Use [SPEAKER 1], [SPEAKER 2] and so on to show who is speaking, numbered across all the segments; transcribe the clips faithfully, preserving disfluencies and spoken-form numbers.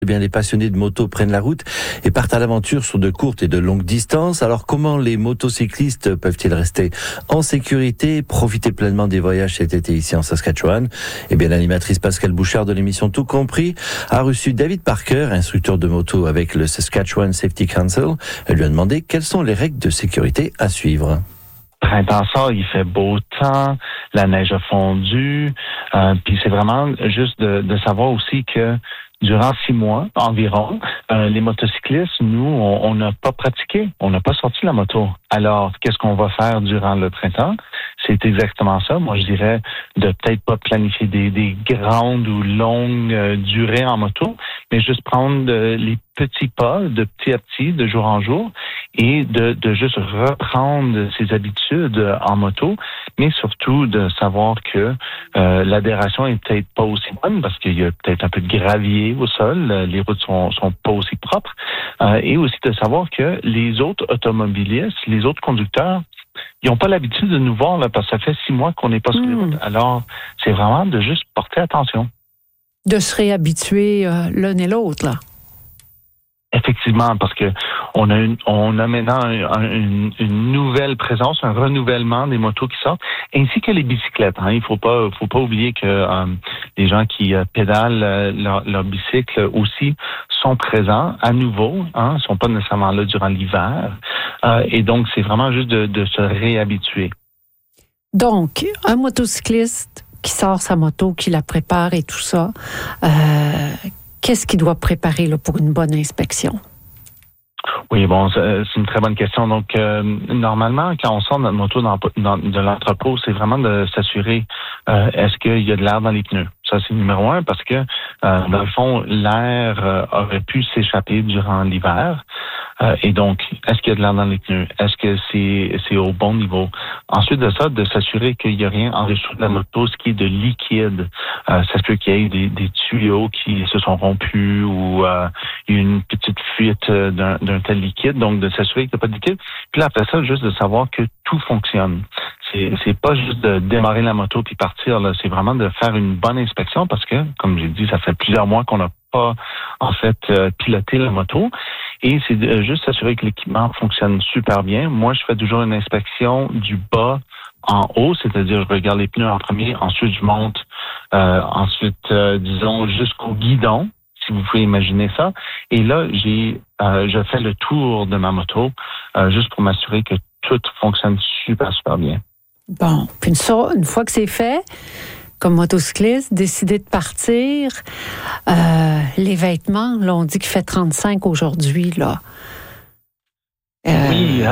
[SPEAKER 1] bien, les passionnés de moto prennent la route et partent à l'aventure sur de courtes et de longues distances. Alors, comment les motocyclistes peuvent-ils rester en sécurité, profiter pleinement des voyages cet été ici en Saskatchewan? Eh bien, l'animatrice Pascale Bouchard de l'émission Tout Compris a reçu David Parker, instructeur de moto avec le Saskatchewan Safety Council. Elle lui a demandé quelles sont les règles de sécurité à suivre.
[SPEAKER 2] Printemps sort, il fait beau temps, la neige a fondu, euh, puis c'est vraiment juste de, de savoir aussi que durant six mois environ, euh, les motocyclistes, nous, on n'a pas pratiqué, on n'a pas sorti la moto. Alors, qu'est-ce qu'on va faire durant le printemps? C'est exactement ça. Moi, je dirais de peut-être pas planifier des, des grandes ou longues euh, durées en moto, mais juste prendre euh, les petits pas de petit à petit, de jour en jour, et de, de juste reprendre ses habitudes en moto, mais surtout de savoir que euh, l'adhération est peut-être pas aussi bonne parce qu'il y a peut-être un peu de gravier au sol, les routes sont, sont pas aussi propres, euh, et aussi de savoir que les autres automobilistes, les autres conducteurs, ils n'ont pas l'habitude de nous voir là, parce que ça fait six mois qu'on n'est pas sur les routes. Alors, c'est vraiment de juste porter attention.
[SPEAKER 3] De se réhabituer euh, l'un et l'autre, là.
[SPEAKER 2] Effectivement, parce que on a une, on a maintenant un, un, une, une nouvelle présence, un renouvellement des motos qui sortent, ainsi que les bicyclettes. Hein. Il faut pas, faut pas oublier que euh, les gens qui euh, pédalent euh, leur, leur bicycle aussi sont présents à nouveau, hein, sont pas nécessairement là durant l'hiver, euh, et donc c'est vraiment juste de, de se réhabituer.
[SPEAKER 3] Donc, un motocycliste qui sort sa moto, qui la prépare et tout ça. Euh, Qu'est-ce qu'il doit préparer là, pour une bonne inspection?
[SPEAKER 2] Oui, bon, c'est une très bonne question. Donc, euh, normalement, quand on sort notre moto dans, dans, de l'entrepôt, c'est vraiment de s'assurer euh, est-ce qu'il y a de l'air dans les pneus. Ça, c'est numéro un parce que, euh, dans le fond, l'air euh, aurait pu s'échapper durant l'hiver. Euh, et donc, est-ce qu'il y a de l'air dans les pneus? Est-ce que c'est c'est au bon niveau? Ensuite de ça, de s'assurer qu'il n'y a rien en dessous de la moto, ce qui est de liquide. Euh, ça se peut qu'il y ait des, des tuyaux qui se sont rompus ou euh, une petite fuite d'un, d'un tel liquide. Donc, de s'assurer qu'il n'y a pas de liquide. Puis là, après ça, juste de savoir que tout fonctionne. C'est, c'est pas juste de démarrer la moto puis partir, là. C'est vraiment de faire une bonne inspection parce que, comme j'ai dit, ça fait plusieurs mois qu'on n'a pas, en fait, euh, piloté la moto. Et c'est de, juste s'assurer que l'équipement fonctionne super bien. Moi, je fais toujours une inspection du bas en haut, c'est-à-dire je regarde les pneus en premier, ensuite je monte, euh, ensuite, euh, disons, jusqu'au guidon, si vous pouvez imaginer ça. Et là, j'ai, euh, je fais le tour de ma moto, euh, juste pour m'assurer que tout fonctionne super, super bien.
[SPEAKER 3] Bon, puis une, une fois que c'est fait, comme motocycliste, décider de partir, euh, les vêtements, là, on dit qu'il fait trente-cinq aujourd'hui, là.
[SPEAKER 2] Euh... Oui,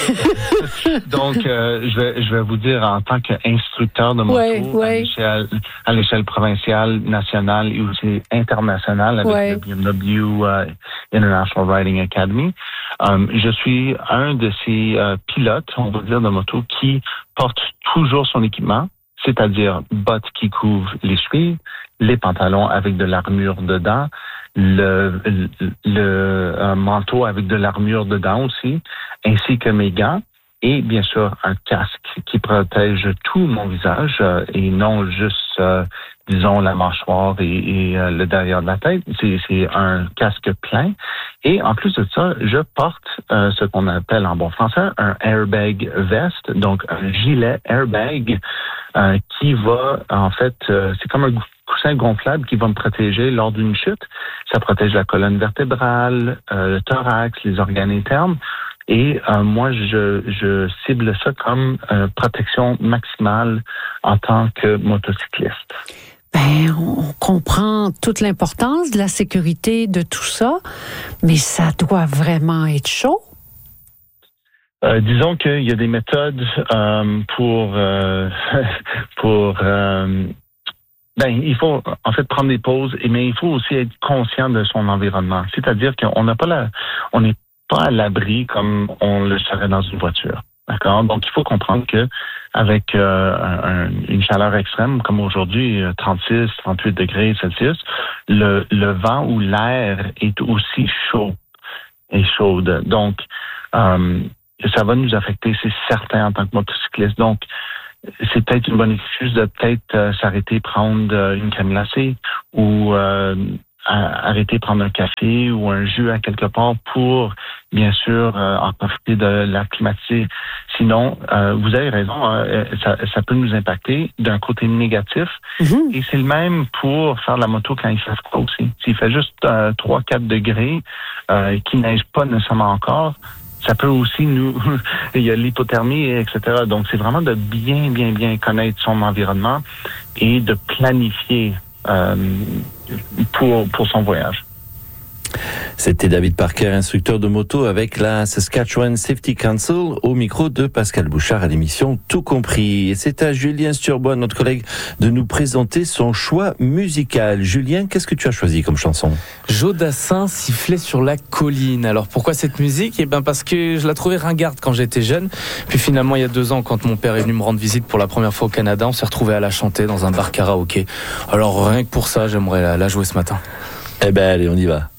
[SPEAKER 2] donc euh, je vais je vais vous dire en tant qu'instructeur de moto
[SPEAKER 3] ouais, ouais.
[SPEAKER 2] à l'échelle à l'échelle provinciale, nationale et aussi internationale avec ouais. le B M W uh, International Riding Academy, um, je suis un de ces uh, pilotes, on va dire, de moto qui porte toujours son équipement, c'est-à-dire bottes qui couvrent les chevilles, les pantalons avec de l'armure dedans, le, le, le un manteau avec de l'armure dedans aussi, ainsi que mes gants et bien sûr un casque qui protège tout mon visage euh, et non juste, euh, disons, la mâchoire et, et euh, le derrière de la tête. C'est, c'est un casque plein. Et en plus de ça, je porte euh, ce qu'on appelle en bon français un airbag vest, donc un gilet airbag euh, qui va, en fait, euh, c'est comme un coussin gonflable qui va me protéger lors d'une chute. Ça protège la colonne vertébrale, euh, le thorax, les organes internes. Et euh, moi, je, je cible ça comme euh, protection maximale en tant que motocycliste.
[SPEAKER 3] Ben, on comprend toute l'importance de la sécurité de tout ça, mais ça doit vraiment être chaud.
[SPEAKER 2] Euh, disons qu'il y a des méthodes euh, pour euh, pour euh, ben il faut en fait prendre des pauses, mais il faut aussi être conscient de son environnement. C'est-à-dire qu'on n'a pas la, on n'est pas à l'abri comme on le serait dans une voiture. D'accord? Donc, il faut comprendre que avec euh, un, une chaleur extrême, comme aujourd'hui, trente-six, trente-huit degrés Celsius, le, le vent ou l'air est aussi chaud et chaude. Donc, euh, ça va nous affecter, c'est certain, en tant que motocycliste. Donc, c'est peut-être une bonne excuse de peut-être euh, s'arrêter, prendre euh, une crème glacée ou euh, arrêter de prendre un café ou un jus à quelque part pour, bien sûr, euh, en profiter de la climatisée. Sinon, euh, vous avez raison, euh, ça, ça peut nous impacter d'un côté négatif. Mm-hmm. Et c'est le même pour faire de la moto quand il fait froid aussi. S'il fait juste euh, trois à quatre degrés, euh, qu'il neige pas nécessairement encore, ça peut aussi nous... il y a l'hypothermie, et cetera. Donc, c'est vraiment de bien, bien, bien connaître son environnement et de planifier euh, pour, pour son voyage.
[SPEAKER 1] C'était David Parker, instructeur de moto avec la Saskatchewan Safety Council, au micro de Pascal Bouchard à l'émission Tout Compris. Et c'est à Julien Sturbois, notre collègue, de nous présenter son choix musical. Julien, qu'est-ce que tu as choisi comme chanson ?
[SPEAKER 4] Joe Dassin, Sifflet sur la colline. Alors pourquoi cette musique ? Eh ben parce que je la trouvais ringarde quand j'étais jeune. Puis finalement, il y a deux ans, quand mon père est venu me rendre visite pour la première fois au Canada, on s'est retrouvés à la chanter dans un bar karaoké. Alors rien que pour ça, j'aimerais la, la jouer ce matin.
[SPEAKER 1] Eh ben allez, on y va.